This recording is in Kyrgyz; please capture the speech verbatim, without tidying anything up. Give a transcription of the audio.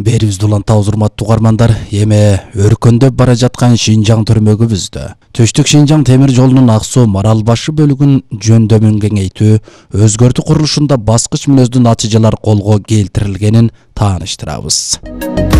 Берибизди улантабыз, урматтуу угармандар. Эми өркөндөп бара жаткан Шинжаң төрмөгүбүздө Төштүк Шинжаң темир жолунун Ак-Суу Марал Башы бөлүгүн жөндөмүн кеңейтүү, өзгөртүү курулушунда баскыч мүнөздүү натыйжалар колго келтирилгенин тааныштырабыз.